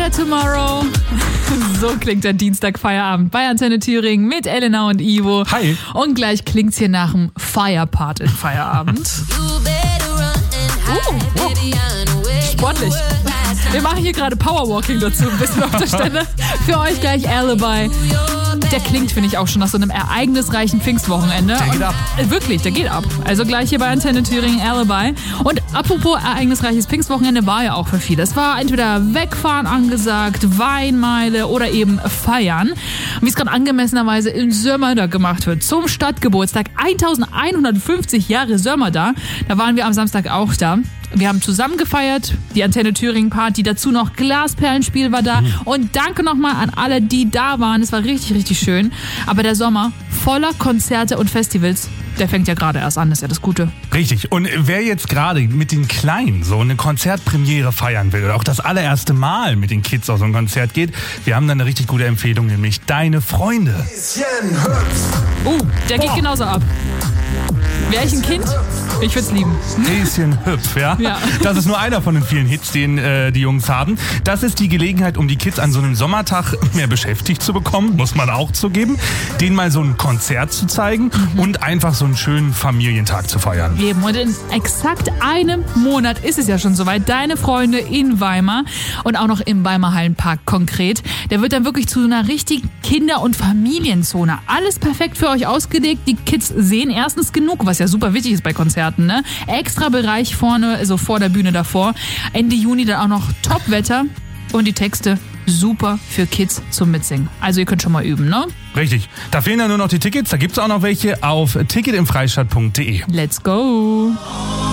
Better Tomorrow. So klingt der Dienstag-Feierabend bei Antenne Thüringen mit Elena und Ivo. Hi. Und gleich klingt's hier nach dem Feierpart in Feierabend. Sportlich. Wir machen hier gerade Powerwalking dazu, ein bisschen auf der Stelle. Für euch gleich Alibi. Der klingt, finde ich, auch schon nach so einem ereignisreichen Pfingstwochenende. Der geht ab. Wirklich, der geht ab. Also gleich hier bei Antenne Thüringen Alibi. Und apropos ereignisreiches Pfingstwochenende war ja auch für viele. Es war entweder Wegfahren angesagt, Weinmeile oder eben Feiern. Wie es gerade angemessenerweise in Sömmerda gemacht wird. Zum Stadtgeburtstag 1150 Jahre Sömmerda. Da waren wir am Samstag auch da. Wir haben zusammen gefeiert, die Antenne Thüringen Party, dazu noch Glasperlenspiel war da und danke nochmal an alle, die da waren, es war richtig, richtig schön. Aber der Sommer voller Konzerte und Festivals, der fängt ja gerade erst an, das ist ja das Gute. Richtig, und wer jetzt gerade mit den Kleinen so eine Konzertpremiere feiern will oder auch das allererste Mal mit den Kids auf so ein Konzert geht, wir haben da eine richtig gute Empfehlung, nämlich Deine Freunde. Der geht genauso ab. Wäre ich ein Kind? Ich würde es lieben. Häschen hüpf, ja? Ja. Das ist nur einer von den vielen Hits, den die Jungs haben. Das ist die Gelegenheit, um die Kids an so einem Sommertag mehr beschäftigt zu bekommen, muss man auch zugeben. Denen mal so ein Konzert zu zeigen und einfach so einen schönen Familientag zu feiern. Eben. Und in exakt einem Monat ist es ja schon soweit. Deine Freunde in Weimar und auch noch im Weimar Hallenpark konkret. Der wird dann wirklich zu einer richtigen Kinder- und Familienzone. Alles perfekt für euch ausgelegt. Die Kids sehen erstens genug, was ja super wichtig ist bei Konzerten. Ne? Extra Bereich vorne, also vor der Bühne davor. Ende Juni dann auch noch Top-Wetter und die Texte super für Kids zum Mitsingen. Also ihr könnt schon mal üben, ne? Richtig. Da fehlen ja nur noch die Tickets. Da gibt es auch noch welche auf ticketimfreistadt.de. Let's go!